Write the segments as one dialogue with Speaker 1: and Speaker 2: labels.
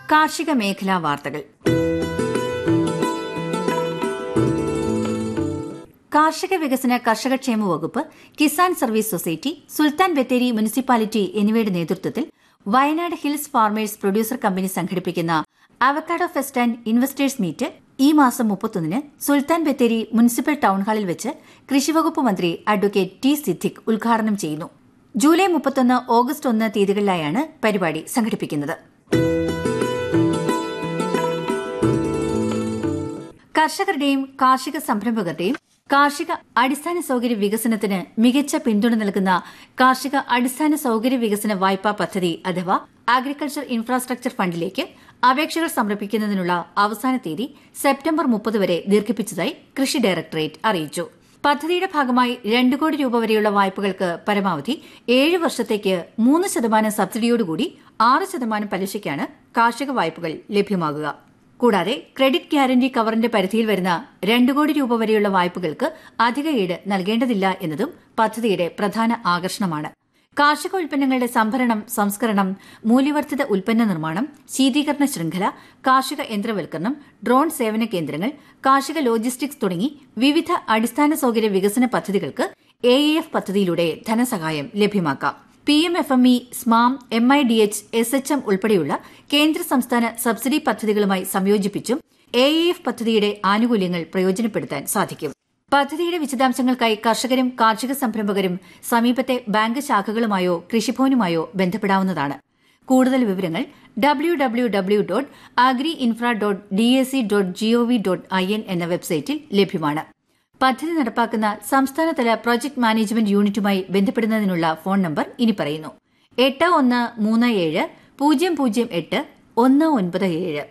Speaker 1: കാർഷിക മേഖലാ വാർത്തകൾ. കാർഷിക വികസന കർഷകക്ഷേമ വകുപ്പ്, Kisan service society, Sultan Bathery municipality എന്നിവയുടെ നേതൃത്വത്തിൽ Wayanad hills farmers producer company സംഘടിപ്പിക്കുന്ന avocado fest and investors meet ഈ മാസം 31-ന് സുൽത്താൻ ബത്തേരി മുനിസിപ്പൽ ടൌൺഹാളിൽ വെച്ച് കൃഷിവകുപ്പ് മന്ത്രി അഡ്വക്കേറ്റ് ടി സിദ്ദിഖ് ഉദ്ഘാടനം ചെയ്യുന്നു. ജൂലൈ 31, ഓഗസ്റ്റ് 1 തീയതികളിലായാണ് പരിപാടി സംഘടിപ്പിക്കുന്നത്. കർഷകരുടെയും കാർഷിക സംരംഭകരുടെയും കാർഷിക അടിസ്ഥാന സൌകര്യ വികസനത്തിന് മികച്ച പിന്തുണ നൽകുന്ന കാർഷിക അടിസ്ഥാന സൌകര്യ വികസന വായ്പാ പദ്ധതി അഥവാ അഗ്രികൾച്ചർ ഇൻഫ്രാസ്ട്രക്ചർ ഫണ്ടിലേക്ക് അപേക്ഷകൾ സമർപ്പിക്കുന്നതിനുള്ള അവസാന തീയതി സെപ്റ്റംബർ 30 വരെ ദീർഘിപ്പിച്ചതായി കൃഷി ഡയറക്ടറേറ്റ് അറിയിച്ചു. പദ്ധതിയുടെ ഭാഗമായി 2 കോടി രൂപ വരെയുള്ള വായ്പകൾക്ക് പരമാവധി 7 വർഷത്തേക്ക് 3% സബ്സിഡിയോടുകൂടി 6% പലിശയ്ക്കാണ് കാർഷിക വായ്പകൾ ലഭ്യമാകുക. കൂടാതെ ക്രെഡിറ്റ് ഗ്യാരണ്ടി കവറിന്റെ പരിധിയിൽ വരുന്ന 2 കോടി രൂപ വരെയുള്ള വായ്പകൾക്ക് അധിക ഈട് നൽകേണ്ടതില്ല എന്നതും പദ്ധതിയുടെ പ്രധാന ആകർഷണമാണ്. കാർഷിക ഉൽപ്പന്നങ്ങളുടെ സംഭരണം, സംസ്കരണം, മൂല്യവർദ്ധിത ഉൽപ്പന്ന നിർമ്മാണം, ശീതീകരണ ശൃംഖല, കാർഷിക യന്ത്രവൽക്കരണം, ഡ്രോൺ സേവന കേന്ദ്രങ്ങൾ, കാർഷിക ലോജിസ്റ്റിക്സ് തുടങ്ങി വിവിധ അടിസ്ഥാന സൌകര്യ വികസന പദ്ധതികൾക്ക് AAF പദ്ധതിയിലൂടെ ധനസഹായം ലഭ്യമാക്കാം. PMFME, SMAM, MIDH, SHM ഉൾപ്പെടെയുള്ള കേന്ദ്ര സംസ്ഥാന സബ്സിഡി പദ്ധതികളുമായി സംയോജിപ്പിച്ചും AAF പദ്ധതിയുടെ ആനുകൂല്യങ്ങൾ പ്രയോജനപ്പെടുത്താൻ സാധിക്കും. പദ്ധതിയുടെ വിശദാംശങ്ങൾക്കായി കർഷകരും കാർഷിക സംരംഭകരും സമീപത്തെ ബാങ്ക് ശാഖകളുമായോ കൃഷിഭവനുമായോ ബന്ധപ്പെടാവുന്നതാണ്. കൂടുതൽ വിവരങ്ങൾ www.agriinfra.dac.gov.in എന്ന വെബ്സൈറ്റിൽ ലഭ്യമാണ്. പദ്ധതി നടപ്പാക്കുന്ന സംസ്ഥാനതല പ്രോജക്ട് മാനേജ്മെന്റ് യൂണിറ്റുമായി ബന്ധപ്പെടുന്നതിനുള്ള ഫോൺ നമ്പർ ഇനി പറയുന്നു: 8137-008-197.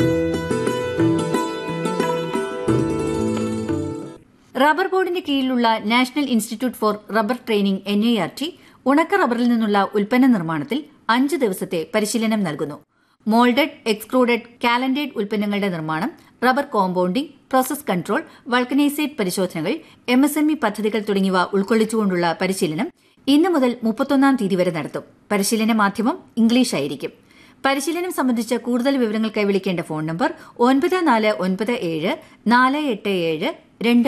Speaker 1: റബ്ബർ ബോർഡിന്റെ കീഴിലുള്ള national institute four rubber training NIRT ഉണക്ക റബ്ബറിൽ നിന്നുള്ള ഉൽപ്പന്ന നിർമ്മാണത്തിൽ 5 ദിവസത്തെ പരിശീലനം നൽകുന്നു. മോൾഡഡ്, എക്സ്ട്രൂഡഡ്, കാലൻഡേഡ് ഉൽപ്പന്നങ്ങളുടെ നിർമ്മാണം, rubber compounding, process control, vulcanisate പരിശോധനകൾ, MSME പദ്ധതികൾ തുടങ്ങിയവ ഉൾക്കൊള്ളിച്ചുകൊണ്ടുള്ള പരിശീലനം ഇന്ന് മുതൽ 31 തീയതി വരെ നടത്തും. പരിശീലന മാധ്യമം ഇംഗ്ലീഷായിരിക്കും. പരിശീലനം സംബന്ധിച്ച് കൂടുതൽ വിവരങ്ങൾക്കായി വിളിക്കേണ്ട ഫോൺ നമ്പർ 9497 487 2